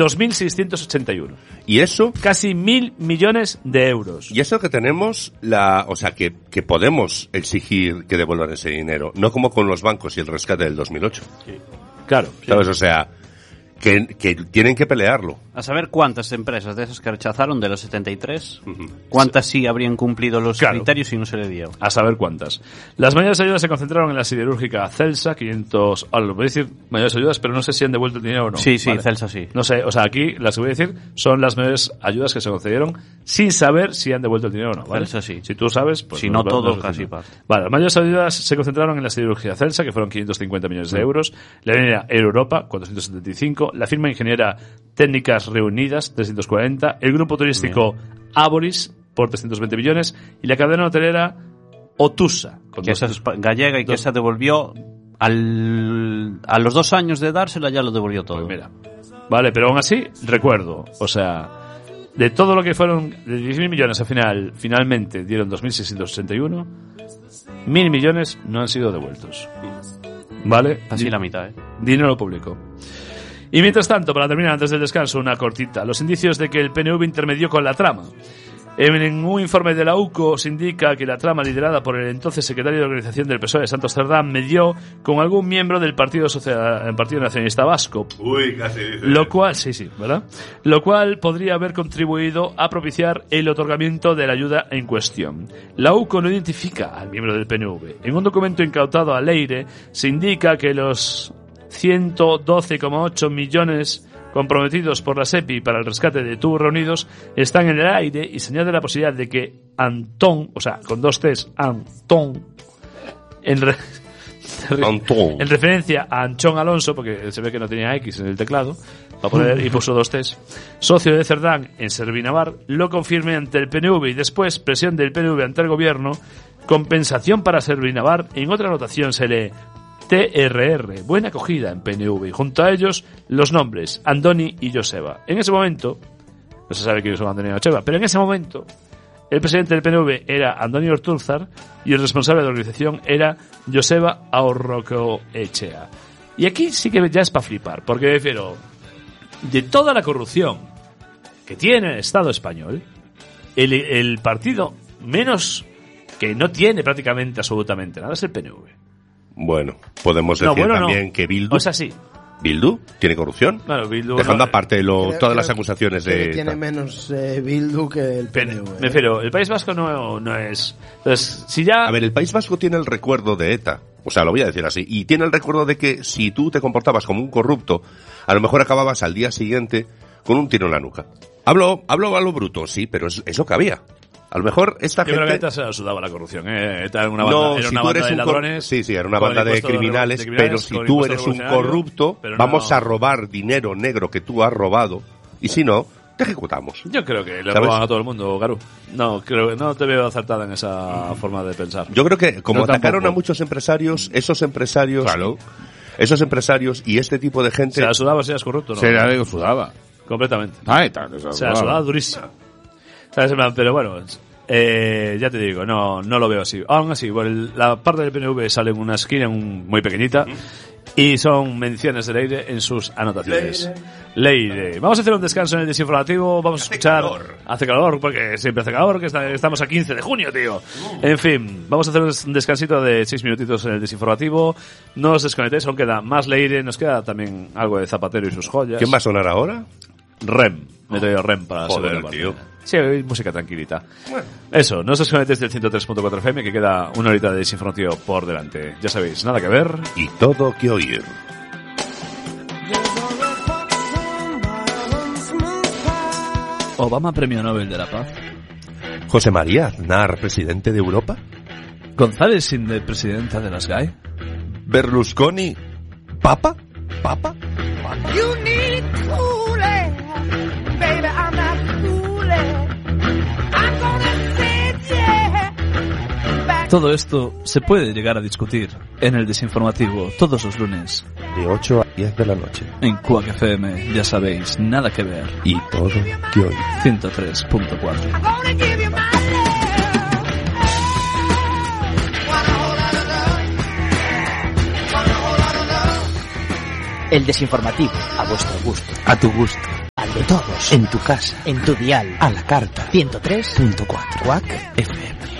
2.681. ¿Y eso? Casi 1.000 millones de euros. Y eso que tenemos que podemos exigir que devuelvan ese dinero, no como con los bancos y el rescate del 2008. Sí. Claro. ¿Sabes? Sí. O sea, que tienen que pelearlo. A saber cuántas empresas de esas que rechazaron, de los 73, cuántas sí habrían cumplido los criterios y no se le dio. A saber cuántas. Las mayores ayudas se concentraron en la siderúrgica Celsa, 500... Ahora lo voy a decir mayores ayudas, pero no sé si han devuelto el dinero o no. Sí, vale. Celsa sí. No sé, o sea, aquí las que voy a decir son las mayores ayudas que se concedieron sin saber si han devuelto el dinero o no, ¿vale? Celsa sí. Si tú sabes, pues... Si no todo, casi parte. Vale, las mayores ayudas se concentraron en la siderúrgica Celsa, que fueron 550 millones de euros, la línea Europa, 475, la firma ingeniera Técnicas Reunidas, 340, el grupo turístico Aboris, por 320 millones, y la cadena hotelera Otusa, que esa es gallega y que esa devolvió a los 2 años de dársela, ya lo devolvió todo. Pues mira, vale, pero aún así, recuerdo, o sea, de todo lo que fueron, de 10.000 millones finalmente dieron 2.661, 1.000 millones no han sido devueltos. ¿Vale? Casi la mitad, Dinero público. Y mientras tanto, para terminar antes del descanso, una cortita. Los indicios de que el PNV intermedió con la trama. En un informe de la UCO se indica que la trama liderada por el entonces secretario de Organización del PSOE, Santos Cerdán, medió con algún miembro del Partido Nacionalista Vasco. Uy, casi dice. Lo cual, sí, ¿verdad? Lo cual podría haber contribuido a propiciar el otorgamiento de la ayuda en cuestión. La UCO no identifica al miembro del PNV. En un documento incautado a Leire se indica que los 112,8 millones comprometidos por la SEPI para el rescate de tubos reunidos están en el aire y se añade la posibilidad de que Antón, o sea, con 2 T's, Antón, en referencia a Anchón Alonso, porque se ve que no tenía X en el teclado, y puso 2 T's, socio de Cerdán en Servinavar, lo confirme ante el PNV y después presión del PNV ante el gobierno, compensación para Servinavar, en otra anotación se lee TRR, buena acogida en PNV, y junto a ellos los nombres Andoni y Joseba. En ese momento, no se sabe quiénes son Andoni y Joseba, pero en ese momento el presidente del PNV era Andoni Ortúzar y el responsable de la organización era Joseba Aurrocoechea. Y aquí sí que ya es para flipar, porque me refiero, de toda la corrupción que tiene el Estado español, el partido menos que no tiene prácticamente absolutamente nada es el PNV. Bueno, podemos decir también que Bildu... O sea, sí. ¿Bildu tiene corrupción? Claro, Bildu... Dejando aparte todas las acusaciones de... Tiene menos Bildu que el PNV. Me refiero, el País Vasco no es... Entonces, si ya... A ver, el País Vasco tiene el recuerdo de ETA. O sea, lo voy a decir así. Y tiene el recuerdo de que si tú te comportabas como un corrupto, a lo mejor acababas al día siguiente con un tiro en la nuca. Hablo a lo bruto, sí, pero es lo que había. A lo mejor esta gente... Yo creo que ETA se la sudaba la corrupción, ETA era una banda, de ladrones... Sí, era una banda de criminales, pero si tú eres un corrupto, vamos a robar dinero negro que tú has robado, y si no, te ejecutamos. Yo creo que le roban a todo el mundo, Garu. No te veo acertada en esa forma de pensar. Yo creo que como atacaron a muchos empresarios, esos empresarios y este tipo de gente... ¿Se la sudaba si eras corrupto? No, se la sudaba. Completamente. Se la sudaba durísimo. ¿Sabes? Pero bueno, ya te digo, no lo veo así. Aún así, la parte del PNV sale en una esquina muy pequeñita y son menciones de Leire en sus anotaciones. Leire. Vamos a hacer un descanso en el desinformativo, vamos a escuchar... Hace calor, porque siempre hace calor, que estamos a 15 de junio, tío. En fin, vamos a hacer un descansito de 6 minutitos en el desinformativo. No os desconectéis, aún queda más Leire, nos queda también algo de Zapatero y sus joyas. ¿Quién va a sonar ahora? Rem. Me he traído Rem para joder, tío. Sí, música tranquilita. Bueno. Eso, no os desconectéis del 103.4 FM, que queda una horita de desinformativo por delante. Ya sabéis, nada que ver y todo que oír. Obama Premio Nobel de la Paz. José María Aznar, presidente de Europa. González Sinde, presidenta de las GAE. Berlusconi, ¿Papa? You need cooling, baby, I'm not cooling. I'm gonna say yeah. Todo esto se puede llegar a discutir en el desinformativo todos los lunes. De 8 a 10 de la noche. En Quack FM, ya sabéis, nada que ver. Y todo que oír. 103.4. El desinformativo, a vuestro gusto. A tu gusto. de todos, en tu casa, en tu dial, a la carta, 103.4 Quack FM.